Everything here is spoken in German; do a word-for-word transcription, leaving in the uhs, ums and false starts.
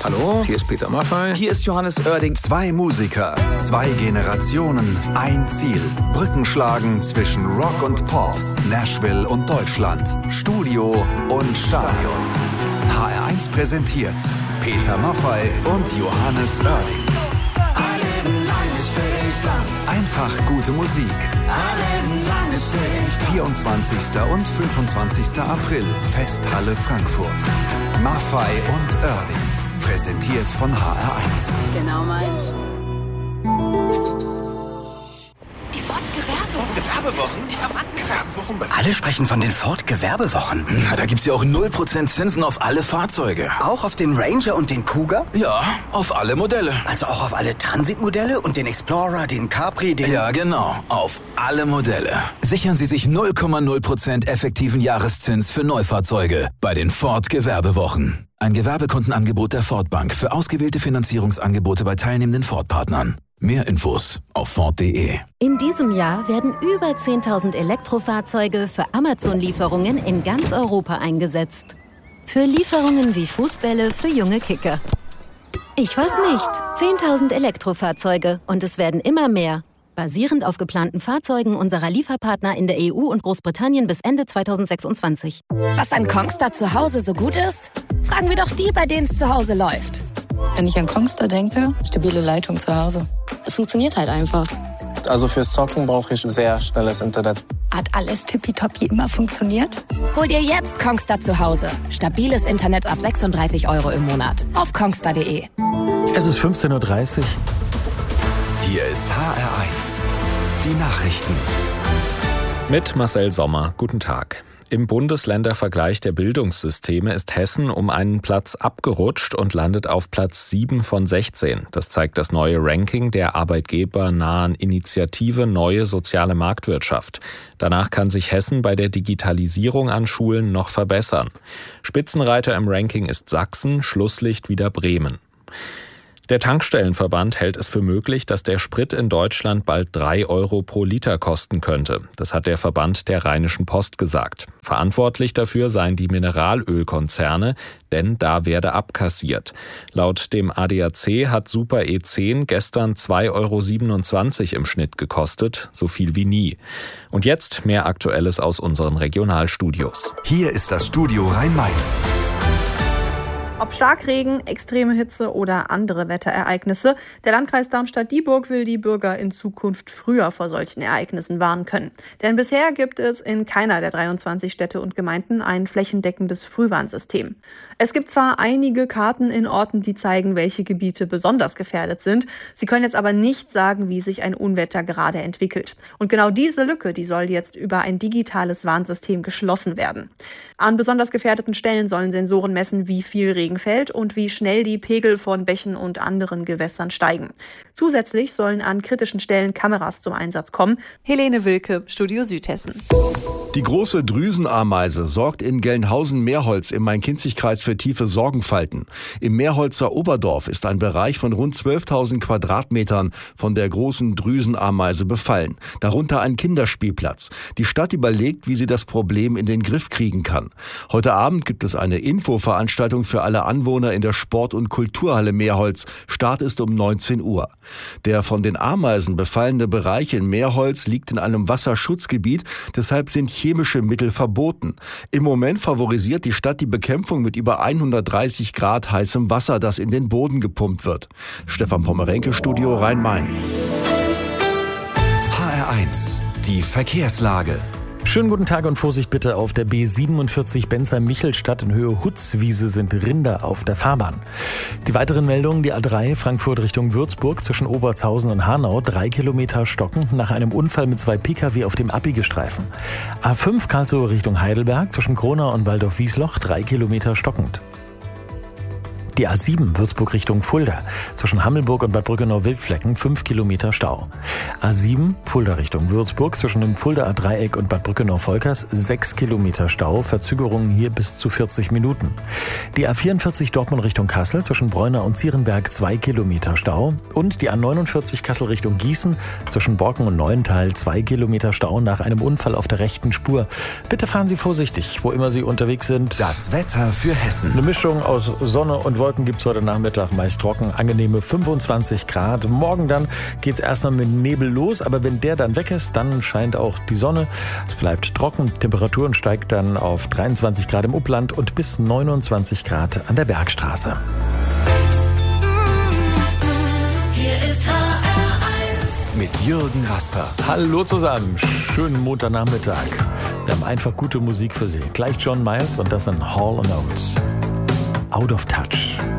Hallo, hier ist Peter Maffay. Hier ist Johannes Oerding. Zwei Musiker, zwei Generationen, ein Ziel. Brücken schlagen zwischen Rock und Pop, Nashville und Deutschland, Studio und Stadion. H R eins präsentiert Peter Maffay und Johannes Oerding. Einfach gute Musik. vierundzwanzigster und fünfundzwanzigster April, Festhalle Frankfurt. Maffay und Oerding. Präsentiert von H R eins. Genau meins. Die Ford-Gewerbewochen. Gewerbewochen? Die Rabattgewerbewochen. Alle sprechen von den Ford-Gewerbewochen. Na, da gibt's ja auch null Prozent Zinsen auf alle Fahrzeuge. Auch auf den Ranger und den Kuga? Ja, auf alle Modelle. Also auch auf alle Transitmodelle und den Explorer, den Capri, den... Ja, genau. Auf alle Modelle. Sichern Sie sich null Komma null Prozent effektiven Jahreszins für Neufahrzeuge bei den Ford-Gewerbewochen. Ein Gewerbekundenangebot der Ford Bank für ausgewählte Finanzierungsangebote bei teilnehmenden Ford-Partnern. Mehr Infos auf Ford punkt de. In diesem Jahr werden über zehntausend Elektrofahrzeuge für Amazon-Lieferungen in ganz Europa eingesetzt. Für Lieferungen wie Fußbälle für junge Kicker. Ich weiß nicht. zehntausend Elektrofahrzeuge und es werden immer mehr. Basierend auf geplanten Fahrzeugen unserer Lieferpartner in der E U und Großbritannien bis Ende zweitausendsechsundzwanzig. Was an Kongstar zu Hause so gut ist? Fragen wir doch die, bei denen es zu Hause läuft. Wenn ich an Kongstar denke, stabile Leitung zu Hause. Es funktioniert halt einfach. Also fürs Zocken brauche ich sehr schnelles Internet. Hat alles tippitoppi immer funktioniert? Hol dir jetzt Kongstar zu Hause. Stabiles Internet ab sechsunddreißig Euro im Monat. Auf kongstar punkt de. Es ist fünfzehn Uhr dreißig. Hier ist H R eins. Die Nachrichten. Mit Marcel Sommer. Guten Tag. Im Bundesländervergleich der Bildungssysteme ist Hessen um einen Platz abgerutscht und landet auf Platz sieben von sechzehn. Das zeigt das neue Ranking der arbeitgebernahen Initiative Neue Soziale Marktwirtschaft. Danach kann sich Hessen bei der Digitalisierung an Schulen noch verbessern. Spitzenreiter im Ranking ist Sachsen, Schlusslicht wieder Bremen. Der Tankstellenverband hält es für möglich, dass der Sprit in Deutschland bald drei Euro pro Liter kosten könnte. Das hat der Verband der Rheinischen Post gesagt. Verantwortlich dafür seien die Mineralölkonzerne, denn da werde abkassiert. Laut dem A D A C hat Super E zehn gestern zwei Euro siebenundzwanzig im Schnitt gekostet, so viel wie nie. Und jetzt mehr Aktuelles aus unseren Regionalstudios. Hier ist das Studio Rhein-Main. Ob Starkregen, extreme Hitze oder andere Wetterereignisse, der Landkreis Darmstadt-Dieburg will die Bürger in Zukunft früher vor solchen Ereignissen warnen können. Denn bisher gibt es in keiner der dreiundzwanzig Städte und Gemeinden ein flächendeckendes Frühwarnsystem. Es gibt zwar einige Karten in Orten, die zeigen, welche Gebiete besonders gefährdet sind. Sie können jetzt aber nicht sagen, wie sich ein Unwetter gerade entwickelt. Und genau diese Lücke, die soll jetzt über ein digitales Warnsystem geschlossen werden. An besonders gefährdeten Stellen sollen Sensoren messen, wie viel Regen fällt und wie schnell die Pegel von Bächen und anderen Gewässern steigen. Zusätzlich sollen an kritischen Stellen Kameras zum Einsatz kommen. Helene Wilke, Studio Südhessen. Die große Drüsenameise sorgt in Gelnhausen-Meerholz im Main-Kinzig-Kreis für tiefe Sorgenfalten. Im Meerholzer Oberdorf ist ein Bereich von rund zwölftausend Quadratmetern von der großen Drüsenameise befallen. Darunter ein Kinderspielplatz. Die Stadt überlegt, wie sie das Problem in den Griff kriegen kann. Heute Abend gibt es eine Infoveranstaltung für alle Anwohner in der Sport- und Kulturhalle Meerholz. Start ist um neunzehn Uhr. Der von den Ameisen befallene Bereich in Meerholz liegt in einem Wasserschutzgebiet, deshalb sind chemische Mittel verboten. Im Moment favorisiert die Stadt die Bekämpfung mit über hundertdreißig Grad heißem Wasser, das in den Boden gepumpt wird. Stefan Pommerenke, Studio Rhein-Main. H R eins, die Verkehrslage. Schönen guten Tag und Vorsicht bitte auf der B siebenundvierzig Bensheim-Michelstadt in Höhe Hutzwiese sind Rinder auf der Fahrbahn. Die weiteren Meldungen, die A drei Frankfurt Richtung Würzburg zwischen Obertshausen und Hanau, drei Kilometer stockend nach einem Unfall mit zwei Pkw auf dem Abbigestreifen. A fünf Karlsruhe Richtung Heidelberg zwischen Kronau und Waldorf-Wiesloch, drei Kilometer stockend. Die A sieben Würzburg Richtung Fulda zwischen Hammelburg und Bad Brückenau-Wildflecken fünf Kilometer Stau. A sieben Fulda Richtung Würzburg zwischen dem Fuldaer Dreieck und Bad Brückenau-Volkers sechs Kilometer Stau, Verzögerungen hier bis zu vierzig Minuten. Die A vierundvierzig Dortmund Richtung Kassel zwischen Bräuner und Zierenberg zwei Kilometer Stau und die A neunundvierzig Kassel Richtung Gießen zwischen Borken und Neuental zwei Kilometer Stau nach einem Unfall auf der rechten Spur. Bitte fahren Sie vorsichtig, wo immer Sie unterwegs sind. Das Wetter für Hessen. Eine Mischung aus Sonne und Wolken gibt es heute Nachmittag, meist trocken, angenehme fünfundzwanzig Grad. Morgen dann geht es erstmal mit Nebel los, aber wenn der dann weg ist, dann scheint auch die Sonne. Es bleibt trocken, Temperaturen steigt dann auf dreiundzwanzig Grad im Upland und bis neunundzwanzig Grad an der Bergstraße. Hier ist H R eins mit Jürgen Rasper. Hallo zusammen, schönen Montagnachmittag. Wir haben einfach gute Musik für Sie. Gleich John Miles und das in Hall and Oates. Out of Touch.